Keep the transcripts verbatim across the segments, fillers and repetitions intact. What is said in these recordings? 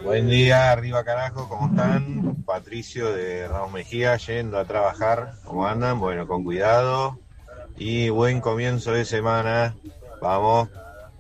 Buen día, arriba carajo, ¿cómo están? Patricio de Ramos Mejía, yendo a trabajar, ¿cómo andan? Bueno, con cuidado y buen comienzo de semana, vamos.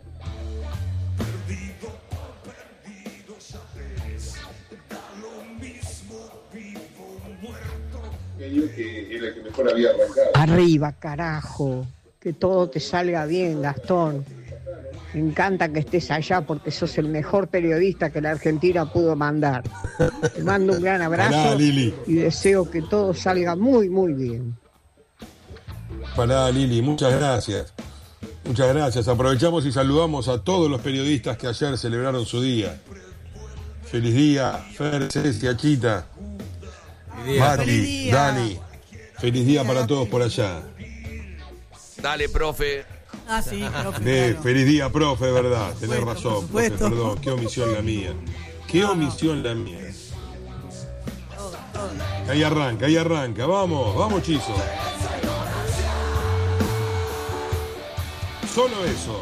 Que era el que mejor había arrancado. Arriba, carajo, que todo te salga bien, Gastón. Me encanta que estés allá porque sos el mejor periodista que la Argentina pudo mandar. Te mando un gran abrazo. Pará, Lili. Y deseo que todo salga muy, muy bien. Pará, Lili, muchas gracias. Muchas gracias. Aprovechamos y saludamos a todos los periodistas que ayer celebraron su día. Feliz día, Fer, Ceci, Achita, Mati, Dani. Feliz día para todos por allá. Dale, profe. Ah, sí, profe. Eh, claro. Feliz día, profe, verdad. Tenés Por razón, profe, supuesto. perdón. Qué omisión la mía. Qué omisión la mía. Ahí arranca, ahí arranca. Vamos, vamos, Chizo. Solo eso.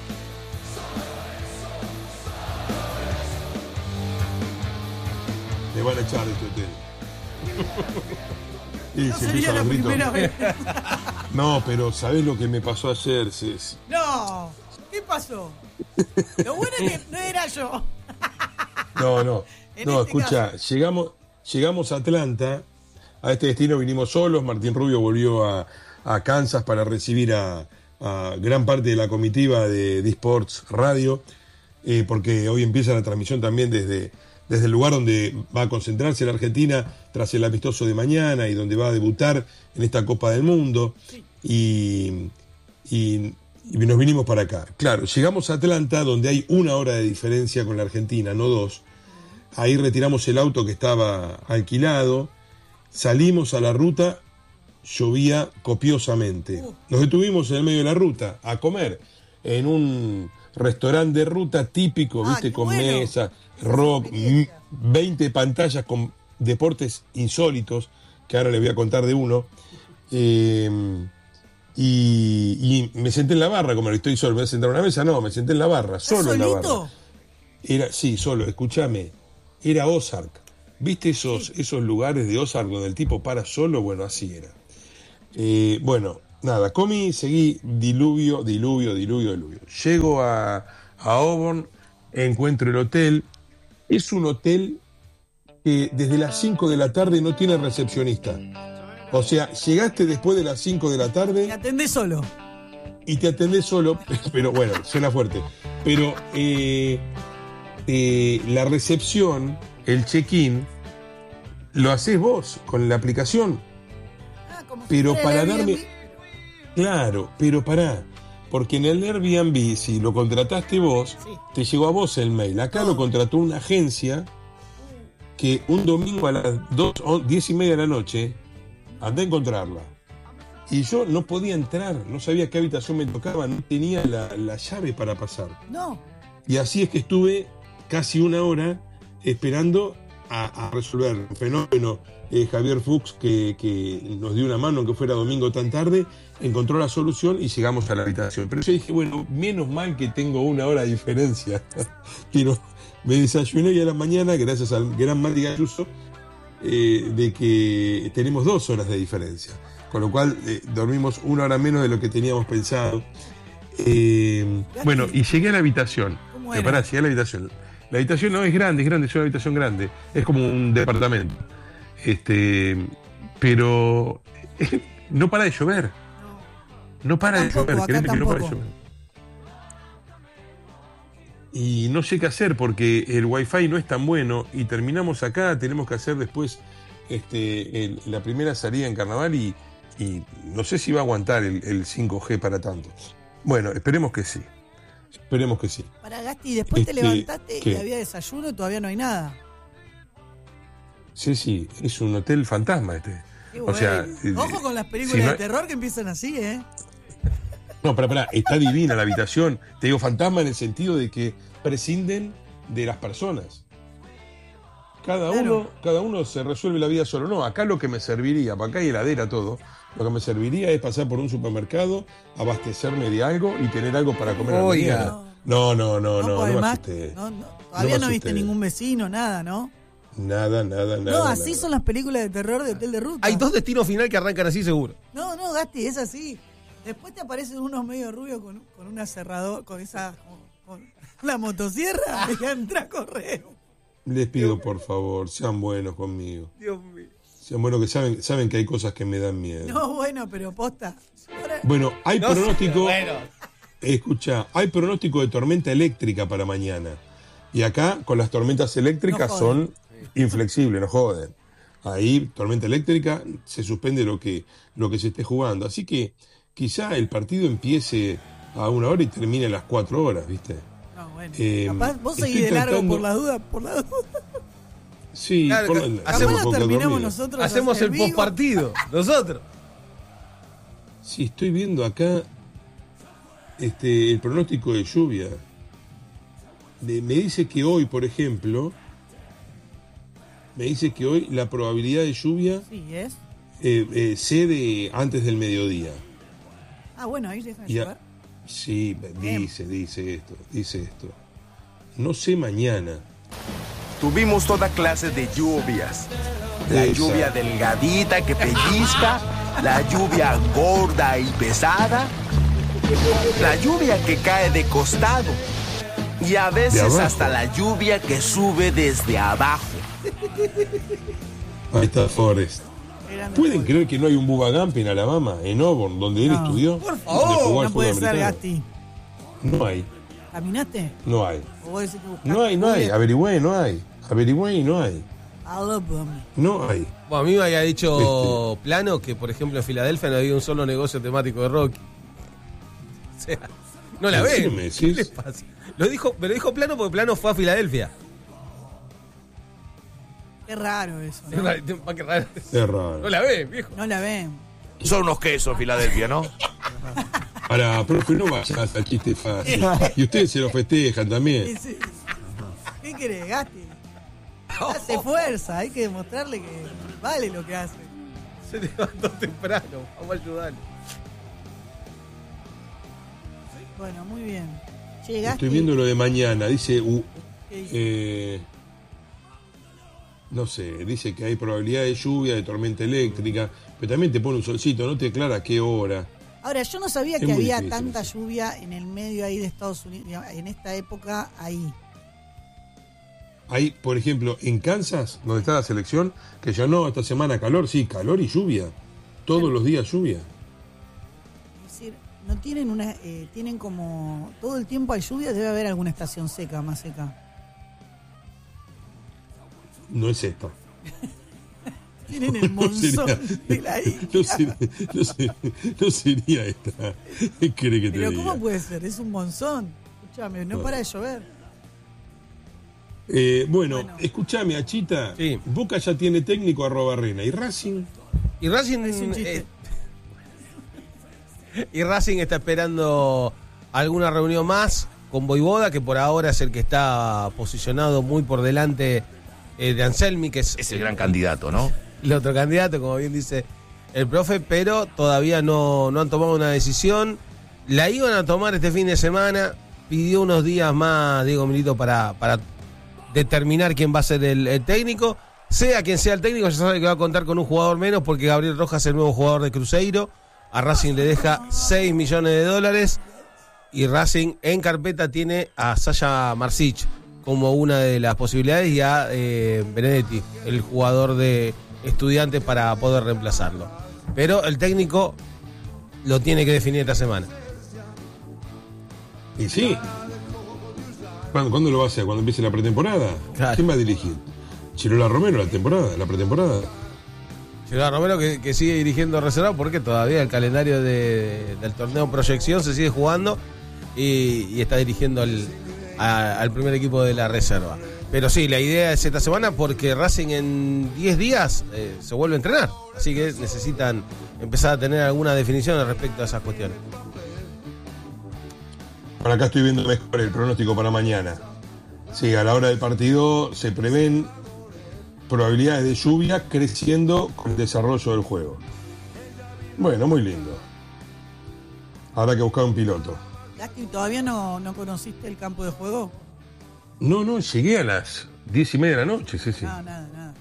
Te van a echar de este hotel. Y No se sería empiezan la los gritos. primera vez. No, pero ¿sabés lo que me pasó ayer, Ceci? No, ¿qué pasó? Lo bueno es que no era yo. No, no. En No, este escucha, llegamos, llegamos a Atlanta. A este destino vinimos solos. Martín Rubio volvió a, a Kansas para recibir a, a gran parte de la comitiva de D-Sports Radio, eh, porque hoy empieza la transmisión también desde, desde el lugar donde va a concentrarse la Argentina tras el amistoso de mañana y donde va a debutar en esta Copa del Mundo. Y, y, y nos vinimos para acá. Claro, llegamos a Atlanta, donde hay una hora de diferencia con la Argentina, no dos. Ahí retiramos el auto que estaba alquilado, salimos a la ruta, llovía copiosamente. Nos detuvimos en el medio de la ruta a comer en un restaurante de ruta típico, Ah, viste, qué con bueno. mesa, rock, m- veinte pantallas con deportes insólitos, que ahora les voy a contar de uno. Eh, y, y me senté en la barra, como estoy solo, me voy a sentar en una mesa, no, me senté en la barra, ¿Estás solo en la solito? barra. Era, sí, solo, escúchame, era Ozark. ¿Viste esos, esos lugares de Ozark donde el tipo para solo? Bueno, así era. Eh, bueno, nada, comí, seguí, diluvio, diluvio, diluvio, diluvio. Llego a, a Auburn, encuentro el hotel. Es un hotel que desde las cinco de la tarde no tiene recepcionista. O sea, llegaste después de las cinco de la Me tarde atendés solo. y te atendés solo, pero bueno, suena fuerte. Pero eh, eh, la recepción, el check-in, lo haces vos con la aplicación. Ah, como si Pero fuera para el darme... Airbnb. Claro, pero pará. Porque en el Airbnb, si lo contrataste vos, Sí. te llegó a vos el mail. Acá lo contrató una agencia que un domingo a las dos, o diez y media de la noche, andé a encontrarla. Y yo no podía entrar, no sabía qué habitación me tocaba, no tenía la, la llave para pasar. No. Y así es que estuve casi una hora esperando a, a resolver un fenómeno. Eh, Javier Fuchs, que, que nos dio una mano, aunque fuera domingo tan tarde, encontró la solución y llegamos a la habitación. Pero yo dije, bueno, menos mal que tengo una hora de diferencia. Pero me desayuné y a la mañana, gracias al gran Mati Galluso, eh, de que tenemos dos horas de diferencia. Con lo cual eh, dormimos una hora menos de lo que teníamos pensado. Eh, bueno, y llegué a la habitación. ¿Cómo Pero era? pará, llegué a la habitación. La habitación no es grande, es grande, es una habitación grande. Es como un departamento. Este, pero eh, no para de llover. No para de Tampoco, llover, acá créeme que no para de tampoco. llover. Y no sé qué hacer porque el wifi no es tan bueno y terminamos acá, tenemos que hacer después este, el- la primera salida en carnaval y, y no sé si va a aguantar el, el cinco G para tanto. Bueno, esperemos que sí. Esperemos que sí. Para Gasti, después te Este, levantaste ¿qué? y había desayuno y todavía no hay nada. Sí, sí, es un hotel fantasma este. Qué O bueno. sea, eh, Ojo con las películas si no de hay- terror que empiezan así, ¿eh? No, pará, pará, está divina la habitación. Te digo fantasma en el sentido de que prescinden de las personas. Cada Claro. uno, cada uno se resuelve la vida solo. No, acá lo que me serviría, para acá hay heladera todo, lo que me serviría es pasar por un supermercado, abastecerme de algo y tener algo para comer a la Oiga. mañana. No. No, no, no, no, no, podés me más. asusté. No, no, todavía No no, me viste asusté. ningún vecino, nada, ¿no? Nada, nada, nada. No, así nada. son las películas de terror de Hotel de Ruta. Hay dos destinos final que arrancan así seguro. No, no, Gasti, es así. Después te aparecen unos medio rubios con, con una cerrador, con esa, con, con la motosierra y entra a correr. Les pido, por favor, sean buenos conmigo. Dios mío. Sean buenos que saben, saben que hay cosas que me dan miedo. No, bueno, pero posta. Ahora, Bueno, hay No sé, pronóstico. bueno. Escucha, hay pronóstico de tormenta eléctrica para mañana. Y acá, con las tormentas eléctricas, No son joden. inflexibles, no joden. Ahí, tormenta eléctrica, se suspende lo que, lo que se esté jugando. Así que quizá el partido empiece a una hora y termine a las cuatro horas, ¿viste? no, bueno. Eh, Capaz vos estoy seguís de largo tratando- por la duda, por la duda. Sí, Claro, por que- la- Capaz hacemos lo poco terminamos dormido. nosotros. Hacemos en el vivo. postpartido, nosotros. Sí, estoy viendo acá este, el pronóstico de lluvia. De- me dice que hoy, por ejemplo, me dice que hoy la probabilidad de lluvia Sí, es. eh, eh, cede antes del mediodía. Ah, bueno, ahí dejan de Y a- llevar. sí, dice, dice esto, dice esto. No sé mañana. Tuvimos toda clase de lluvias. La Esa. lluvia delgadita que pellizca, la lluvia gorda y pesada, la lluvia que cae de costado y a veces abajo. hasta la lluvia que sube desde abajo. Ahí está Forrest. Eran de ¿Pueden gol. creer que no hay un Bubba Gump en Alabama, en Auburn, donde él No. estudió? Por Donde favor, jugó al No puede fútbol ser, americano? Gasti. No hay, ¿Caminaste? no hay. ¿O vos decís que buscaste No hay, no hay. Google? Averigüé, no hay. Averigüé y no hay. Alabama. No hay. Bueno, a mí me había dicho Plano que, por ejemplo, en Filadelfia no había un solo negocio temático de Rocky. O sea, no la ¿En serio ven. me ¿Qué decís? les pasa? Lo dijo, me lo dijo Plano porque Plano fue a Filadelfia. Qué raro eso, ¿no? Pa' qué raro. Es raro. No la ven, viejo. No la ven. Son unos quesos, Filadelfia, ¿no? Para, profe, no vayas al chiste fácil. Y ustedes se lo festejan Sí, también. sí. ¿Qué querés, Gasti? Hace fuerza, hay que demostrarle que vale lo que hace. Se levantó temprano. Vamos a ayudarle. Bueno, muy bien. Che, Gasti, Estoy viendo lo de mañana. Dice, uh, ¿qué dice? eh, no sé, dice que hay probabilidad de lluvia, de tormenta eléctrica, pero también te pone un solcito, no te aclara a qué hora. Ahora, yo no sabía es que muy había difícil tanta eso. lluvia en el medio ahí de Estados Unidos, digamos, en esta época ahí. Hay, por ejemplo, en Kansas, donde está la selección, que ya no, esta semana calor, sí, calor y lluvia. Todos los días lluvia. Es decir, no tienen una, eh, tienen como todo el tiempo hay lluvia, debe haber alguna estación seca, más seca. No es esta. Tienen el No sería, monzón de la isla. no sería, no sería- no sería esta. ¿Qué cree que te Pero diga? ¿cómo puede ser? Es un monzón. Escúchame, no para de llover. Eh, bueno, Bueno. escúchame, Achita. Sí. Boca ya tiene técnico a Robarrena. ¿Y Racing? Y Racing, Es un chiste. eh, y Racing está esperando alguna reunión más con Voivoda, que por ahora es el que está posicionado muy por delante eh, de Anselmi, que es, Es el gran candidato, ¿no? el otro candidato, como bien dice el profe, pero todavía no, no han tomado una decisión. La iban a tomar este fin de semana, pidió unos días más Diego Milito para, para determinar quién va a ser el, el técnico. Sea quien sea el técnico, ya sabe que va a contar con un jugador menos porque Gabriel Rojas es el nuevo jugador de Cruzeiro. A Racing le deja seis millones de dólares y Racing en carpeta tiene a Sasha Marsic como una de las posibilidades y a eh, Benedetti, el jugador de Estudiantes, para poder reemplazarlo. Pero el técnico lo tiene que definir esta semana. Y sí. ¿Cuándo, cuándo lo va a hacer? ¿Cuándo empiece la pretemporada? Claro. ¿Quién va a dirigir? Chirola Romero, la temporada, la pretemporada. Ciudad Romero que, que sigue dirigiendo reservado porque todavía el calendario de- del torneo Proyección se sigue jugando y, y está dirigiendo al, a- al primer equipo de la reserva. Pero sí, la idea es esta semana porque Racing en diez días eh, se vuelve a entrenar. Así que necesitan empezar a tener alguna definición respecto a esas cuestiones. Por acá estoy viendo mejor el pronóstico para mañana. Sí, a la hora del partido se prevén probabilidades de lluvia creciendo con el desarrollo del juego. Bueno, muy lindo. Habrá que buscar un piloto. Gasti, ¿todavía no, no conociste el campo de juego? No, no, llegué a las diez y media de la noche, sí, sí. No, nada, nada.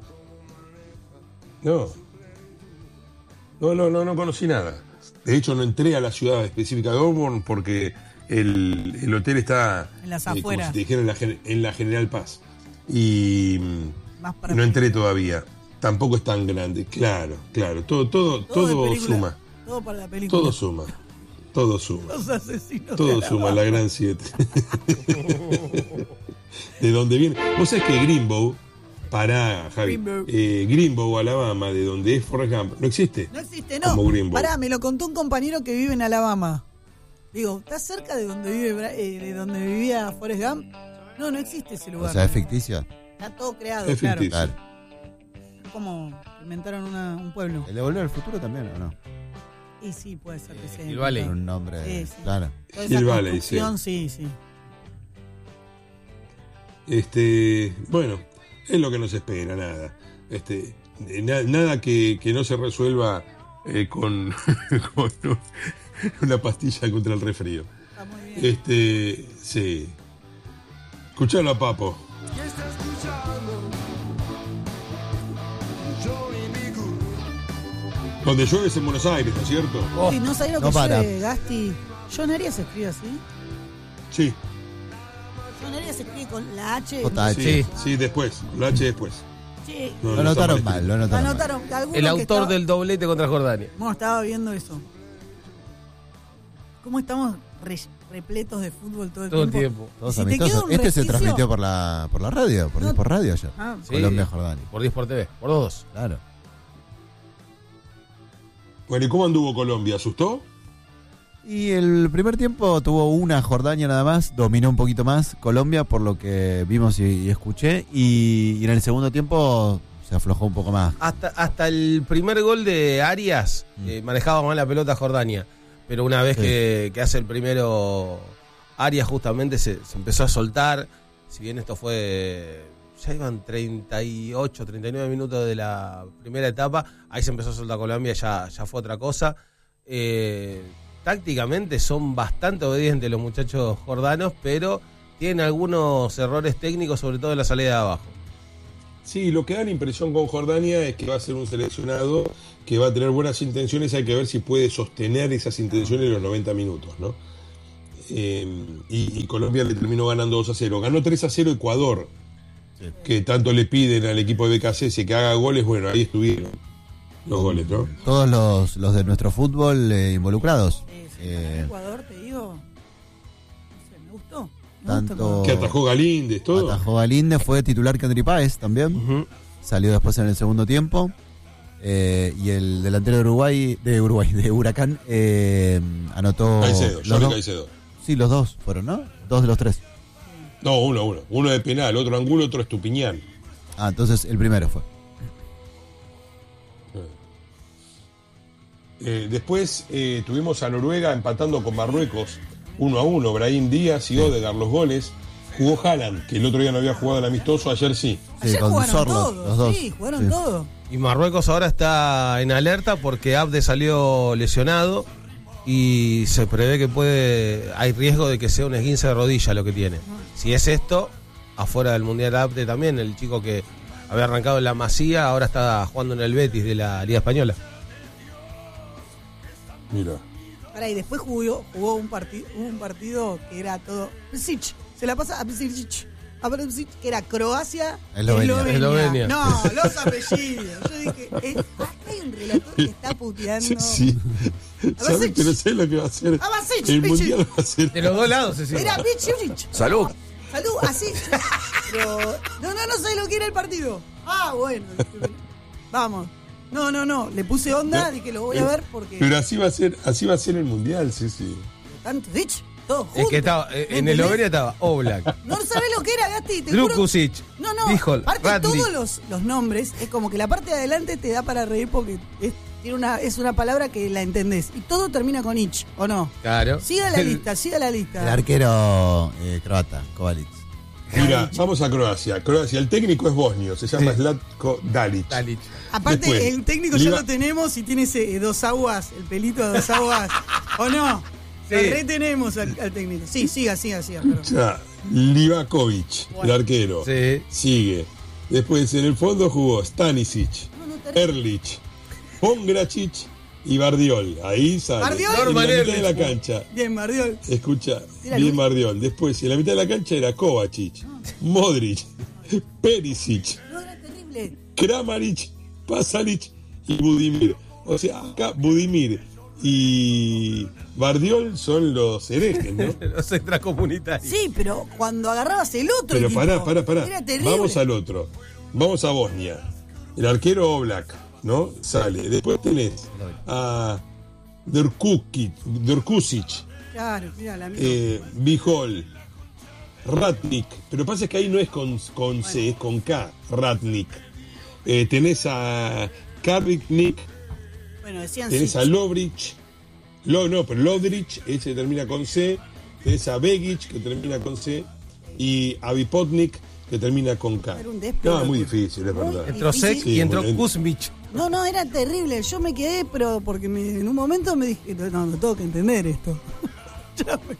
No. No, no, no, no conocí nada. De hecho, no entré a la ciudad específica de Auburn porque el, el hotel está En las eh, como afueras. si te dijera, en la, gen- en la General Paz. Y Más para mm, no entré película. todavía. Tampoco es tan grande. Claro, claro. Todo, todo, Todo de todo película. suma. Todo para la película. Todo suma. Todo suma. Los asesinos. Todo de suma, Alabama. la gran siete. De dónde viene. Vos sabés que Greenbow, pará, Javi. Greenbow. Eh, Greenbow, Alabama, de donde es Forrest Gump, no existe. No existe, no. Como Greenbow. Pará, me lo contó un compañero que vive en Alabama. Digo, ¿estás cerca de donde vive Bra- eh, de donde vivía Forrest Gump? No, no existe ese lugar. O sea, es ficticio. Está todo creado, Es claro. ficticio. Claro. Es como inventaron una- un pueblo. ¿El de Volver al Futuro también o no? Y sí, puede ser que sea. Hill Valley. Con un nombre. Sí, sí. Claro. Toda esa Hill Valley, construcción, sí, sí. Este, bueno, es lo que nos espera, nada. Este, eh, na- nada que, que no se resuelva eh, con, con una pastilla contra el resfrío. Está muy bien. Este, sí. Escuchalo a Papo. Donde llueve es en Buenos Aires, ¿no es cierto? Oh, Uy, ¿no sabés lo no que para. llueve, Gasti? John Arias se escribe así. Sí, John Arias se escribe con la H. J H. sí, Sí. sí, después. La H después. Sí. No, Lo no anotaron está mal, lo anotaron mal. Anotaron. alguno El que autor estaba- del doblete contra Jordania. Bueno, estaba viendo eso. ¿Cómo estamos re- repletos de fútbol todo el Todo el tiempo? tiempo. Todos Si te queda amistosos. un Este se resquicio- transmitió por la, por la radio, por, No. por radio ayer. Ah, Sí. Colombia, Jordania. Por diez por T V, por dos. Claro. Bueno, ¿y cómo anduvo Colombia? ¿Asustó? Y el primer tiempo tuvo una Jordania nada más, dominó un poquito más Colombia por lo que vimos y, y escuché. Y, y en el segundo tiempo se aflojó un poco más. Hasta, hasta el primer gol de Arias Mm. eh, manejaba mal la pelota Jordania. Pero una vez Sí. que, que hace el primero Arias justamente se, se empezó a soltar. Si bien esto fue... Ya iban treinta y ocho, treinta y nueve minutos de la primera etapa. Ahí se empezó a soltar Colombia, ya, ya fue otra cosa. Eh, tácticamente son bastante obedientes los muchachos jordanos, pero tienen algunos errores técnicos, sobre todo en la salida de abajo. Sí, lo que da la impresión con Jordania es que va a ser un seleccionado que va a tener buenas intenciones. Hay que ver si puede sostener esas intenciones los noventa minutos, ¿no? Eh, y, y Colombia le terminó ganando dos a cero. Ganó tres a cero Ecuador, Sí. que tanto le piden al equipo de B K C que haga goles. Bueno, ahí estuvieron los goles, ¿no? Todos los, los de nuestro fútbol eh, involucrados. Sí, sí. Eh, Ecuador, te digo. No sé, me gustó. Me Tanto- gustó. Que atajó Galíndez, todo. Atajó Galíndez, fue titular Kendry Páez también. Ujú. Salió después en el segundo tiempo. Eh, y el delantero de Uruguay, de Uruguay, de Huracán, eh, anotó. Caicedo, los Jordi dos- Caicedo. Sí, los dos fueron, ¿no? Dos de los tres. No, uno, uno. Uno de penal, otro Angulo, otro Estupiñán. Ah, entonces el primero fue. Eh, después eh, tuvimos a Noruega empatando con Marruecos uno a uno. Brahim Díaz y Odegaard los goles. Jugó Haaland, que el otro día no había jugado el amistoso, ayer sí. Sí, Ayer con jugaron Sorloth, todos, los dos. sí, jugaron Sí. todos. Y Marruecos ahora está en alerta porque Abde salió lesionado y se prevé que puede, hay riesgo de que sea un esguince de rodilla lo que tiene. Si es esto, afuera del Mundial Abde también, el chico que había arrancado en la Masía, ahora está jugando en el Betis de la Liga Española. Mira. Pará, y después jugó, jugó un, partido, un partido que era todo. Psic, se la pasa a Psic, a Psic, que era Croacia, Eslovenia. Eslovenia. No, los apellidos. Yo dije, eh, acá hay un relator que está puteando. Sí. ¿Sabes Abasic. que no sé lo que va a hacer? Abasic, El Pichi. mundial va a ser. De los dos lados, es Era Psic. Salud. Salud, así. Pero. No, no, no sé lo que era el partido. Ah, bueno. Vamos. No, no, no. Le puse onda, dije lo voy a ver porque. Pero así va a ser, así va a ser el mundial, sí, sí. Tanto Dich, todos juntos. Es que estaba, eh, ¿Me en entendés? Eslovenia estaba Oblak, No sabés lo que era, Gasti. Te juro. Drukusic, No, no. Dijol, Aparte Radley. todos los, los nombres, es como que la parte de adelante te da para reír porque es, tiene una, es una palabra que la entendés. Y todo termina con ich, ¿o no? Claro. Siga la lista, siga la lista. El arquero eh, croata, Kovacic. Mira, vamos a Croacia. Croacia, el técnico es bosnio, se llama Sí. Zlatko Dalic. Dalic. Aparte, Después, el técnico Liva- ya lo tenemos y tiene ese eh, dos aguas, el pelito de dos aguas. ¿O no? Lo retenemos al, al técnico. Sí, siga, siga, siga. Perdón. Ya, Livakovic, Bueno. el arquero. Sí. Sigue. Después en el fondo jugó Stanisic, No, no, terrible. Erlich, Pongracic y Bardiol. Ahí sale. Bardiol. En la Norman mitad de Erlich. la cancha. Bien, Bardiol. Escucha, Era bien Luis. Bardiol. Después en la mitad de la cancha era Kovacic, Modric, Perisic, No, era terrible. Kramaric, Pasalic y Budimir. O sea, acá Budimir y Bardiol son los herejes, ¿no? Los extracomunitarios. Sí, pero cuando agarrabas el otro Pero equipo, pará, pará, pará. era terrible. Vamos al otro. Vamos a Bosnia. El arquero Oblak, ¿no? Sale. Después tenés a Drkukic, Drkusic, Claro, mira, la mía. eh, Bijol, Ratnik. Pero pasa es que ahí no es con, con C, es con K, Ratnik. Eh, tenés a Kariknik, Bueno, decían tenés sí. a Lovrich. Lo, no, pero Lodrich, ese termina con C. Tenés a Begic, que termina con C. Y a Vipotnik, que termina con K. Era un déspota. No, muy difícil, es Muy verdad. Entró Sek difícil. y entró Sí, bueno, Kuzmich. No, no, era terrible. Yo me quedé, pero porque me- en un momento me dije, no, no tengo que entender esto. Ya me-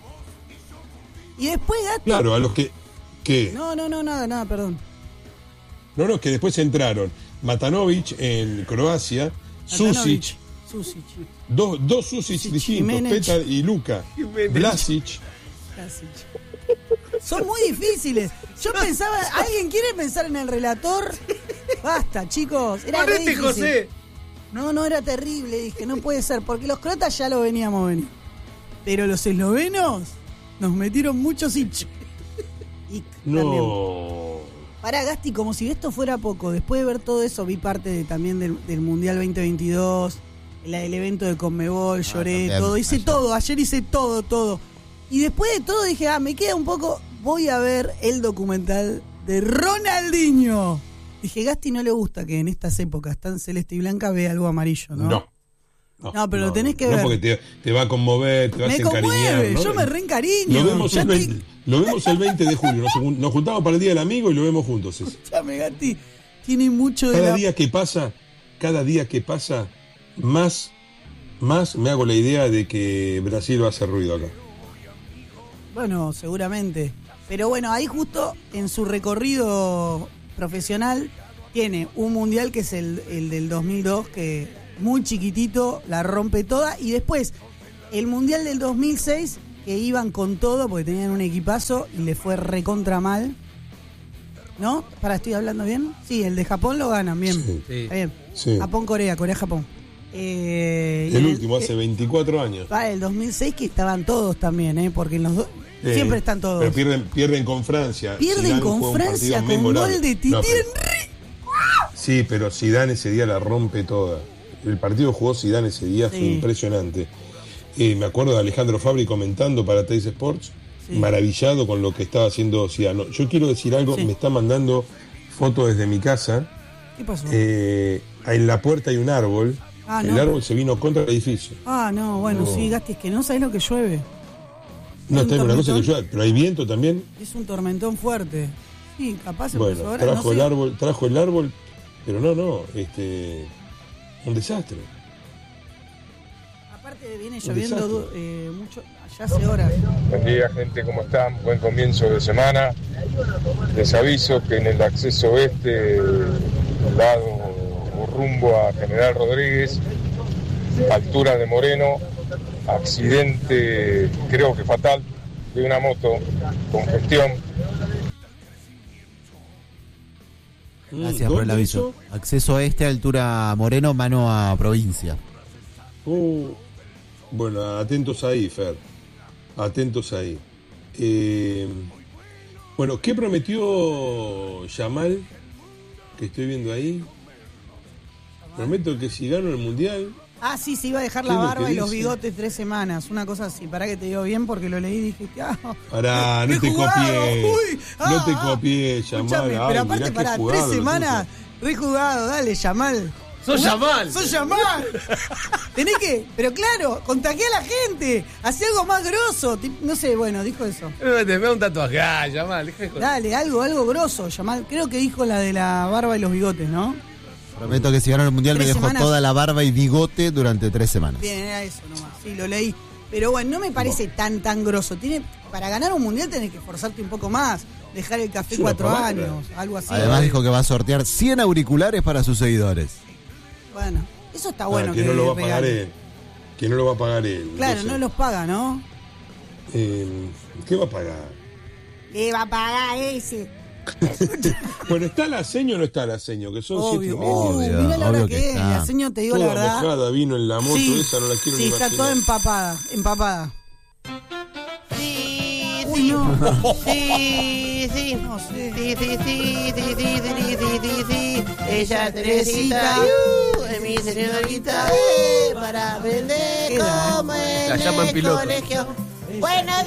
y después, gato. Claro, a los que. que No, no, no, nada, nada, perdón. no, no, que después entraron Matanovic en Croacia, Susic, Susic. dos, dos Susic Susic, distintos, Jiménez. Petar y Luka, Vlasic. Casi. Son muy difíciles. Yo pensaba, ¿alguien quiere pensar en el relator? Basta, chicos. Era re ¡Ponete, difícil. José! No, no, era terrible. Dije, no puede ser, porque los croatas ya lo veníamos venir. Pero los eslovenos nos metieron muchos hinchos. Y también. No. Pará, Gasti, como si esto fuera poco. Después de ver todo eso, vi parte de- también del, del Mundial veinte veintidós, el, el evento de Conmebol, lloré, también, todo. Hice ayer. todo, ayer hice todo, todo. Y después de todo dije, ah, me queda un poco, voy a ver el documental de Ronaldinho. Dije, Gasti no le gusta que en estas épocas tan celeste y blanca vea algo amarillo, ¿no? No. No, pero lo tenés que no, ver. porque te, te va a conmover, te vas Me a encariñar. conmueve, ¿no? yo me reencariño. Lo vemos, Ya el estoy- veinte, lo vemos el veinte de julio. Nos, jun- nos juntamos para el Día del Amigo y lo vemos juntos. ese. Escuchame, Gasti, tiene mucho de Cada la... día que pasa, cada día que pasa, más, más me hago la idea de que Brasil va a hacer ruido acá. Bueno, seguramente. Pero bueno, ahí justo en su recorrido profesional tiene un mundial que es el, el del dos mil dos, que muy chiquitito, la rompe toda. Y después el mundial del dos mil seis, que iban con todo porque tenían un equipazo y le fue recontra mal. ¿No? ¿Para, estoy hablando bien? Sí, el de Japón lo ganan, bien. Sí. Sí. Está bien. Sí. Japón-Corea, Corea-Japón. Eh, y El en último, hace veinticuatro años. Para el dos mil seis que estaban todos también, ¿eh? Porque en los dos... Eh, siempre están todos. Pero pierden, pierden con Francia. Pierden Zidane con juega un Francia partido con memorable. gol de Titi No, pero- Henry. Sí, pero Zidane ese día la rompe toda. El partido que jugó Zidane ese día fue Sí. impresionante. Eh, me acuerdo de Alejandro Fabri comentando para Teis Sports, Sí. maravillado con lo que estaba haciendo Zidane. No, yo quiero decir algo, Sí. me está mandando fotos desde mi casa. ¿Qué pasó? Eh, en la puerta hay un árbol. Ah, el no. árbol se vino contra el edificio. Ah, no, bueno, No. sí, Gasti, es que no sabés lo que llueve. No, ¿Un está bien, una cosa que tormentón? llueve, pero hay viento también. Es un tormentón fuerte. Sí, capaz se Bueno, puso ahora. trajo no el sé. árbol, trajo el árbol, pero no, no, este, un desastre. Aparte viene Un lloviendo desastre. du- eh, mucho, allá hace horas. Buen día, gente, ¿cómo están? Buen comienzo de semana. Les aviso que en el acceso oeste, lado o rumbo a General Rodríguez, altura de Moreno, accidente creo que fatal de una moto, congestión. Gracias Mm, por el ¿dónde aviso. eso? Acceso a este, altura Moreno, mano a provincia. Uh, bueno, atentos ahí, Fer. Atentos ahí. Eh, bueno, ¿qué prometió Yamal? Que estoy viendo ahí. Prometo que si gano el mundial. Ah, sí, se iba a dejar ¿Qué la es lo barba que y los dice? bigotes tres semanas. Una cosa así. Para que te digo bien porque lo leí y dije, ah, Pará, qué no te jugado, copié. uy, ah, No te ah. copié, Yamal. Escuchame, Ay, pero aparte mirá qué para jugado tres lo semanas, tuyo. re jugado, dale, Yamal. ¡Sos Jugá- Yamal! ¡Sos Yamal! Tenés que, pero claro, contagié a la gente. Hacé algo más grosso. Tip- No sé, bueno, dijo eso. No, te veo un tatuaje. Ah, Yamal, deja de joder. Dale, algo, algo grosso, Yamal. Creo que dijo la de la barba y los bigotes, ¿no? Prometo que si gano el mundial me Tres dejo semanas. toda la barba y bigote durante tres semanas. Bien, era eso nomás. Sí, lo leí. Pero bueno, no me parece tan, tan grosso. Tiene, para ganar un mundial tenés que esforzarte un poco más. Dejar el café Es una cuatro pavada. años, algo así. Además dijo que va a sortear cien auriculares para sus seguidores. Bueno, eso está Ah, bueno. que no lo va a pagar regale. él. Que no lo va a pagar él. Claro, Entonces, no los paga, ¿no? eh, ¿Qué va a pagar? ¿Qué va a pagar ese? Bueno, ¿está la seño o no está la seño? Que son Obvio, siete y media. obvio, mirá la hora obvio que, que es. está. La seño, te digo Toda la verdad. mojada, vino en la moto Sí, esa, no la quiero sí, ni está imaginar. toda empapada, empapada. Sí, Uy, no. sí, sí. No sé. Sí, sí, sí, sí, sí, sí, sí, sí, sí. Ella es Teresita. Teresita, uh, es mi señorita, eh, para aprender Queda, como en La llaman el piloto. colegio. Buenos